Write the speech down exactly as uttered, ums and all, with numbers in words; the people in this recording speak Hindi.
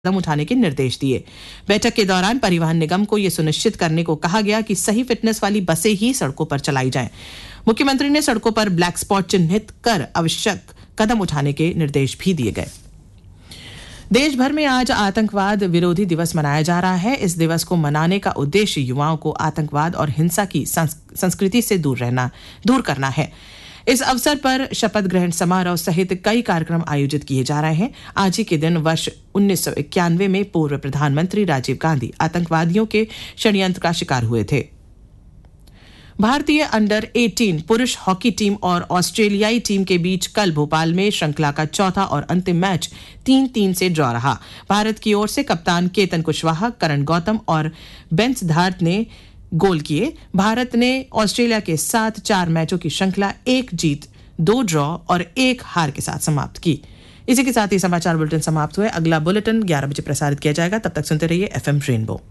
कदम उठाने के निर्देश दिए। बैठक के दौरान परिवहन निगम को यह सुनिश्चित करने को कहा गया कि सही फिटनेस वाली बसें ही सड़कों पर चलाई जाएं। मुख्यमंत्री ने सड़कों पर ब्लैक स्पॉट चिन्हित कर आवश्यक कदम उठाने के निर्देश भी दिए गए। देश भर में आज आतंकवाद विरोधी दिवस मनाया जा रहा है। इस दिवस को मनाने का उद्देश्य युवाओं को आतंकवाद और हिंसा की संस्कृति से दूर रहना दूर करना है। इस अवसर पर शपथ ग्रहण समारोह सहित कई कार्यक्रम आयोजित किए जा रहे हैं। आज ही के दिन वर्ष उन्नीस सौ इक्यानवे में पूर्व प्रधानमंत्री राजीव गांधी आतंकवादियों के षड्यंत्र का शिकार हुए थे। भारतीय अंडर अठारह पुरुष हॉकी टीम और ऑस्ट्रेलियाई टीम के बीच कल भोपाल में श्रृंखला का चौथा और अंतिम मैच तीन तीन से ड्रॉ रहा। भारत की ओर से कप्तान केतन कुशवाहा, करण गौतम और बेन सिद्धार्थ ने गोल किए। भारत ने ऑस्ट्रेलिया के साथ चार मैचों की श्रृंखला एक जीत, दो ड्रॉ और एक हार के साथ समाप्त की। इसी के साथ ही समाचार बुलेटिन समाप्त हुए। अगला बुलेटिन ग्यारह बजे प्रसारित किया जाएगा। तब तक सुनते रहिए एफएम रेनबो।